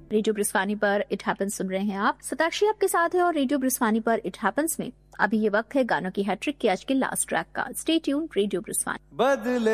Radio ब्रिस्वानी पर it happens सुन रहे हैं आप। सताक्षी आपके साथ है और रेडियो ब्रिस्वानी पर इट हैपेंस में अभी ये वक्त है गानों की हैट्रिक की आज के लास्ट ट्रैक का। Stay tune, radio ब्रिस्वानी।